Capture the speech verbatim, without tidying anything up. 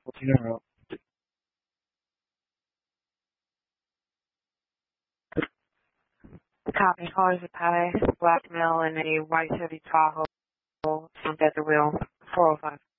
Zero. Copy. Cars a Palace, black male in a white Chevy Tahoe, front at the wheel, four oh five.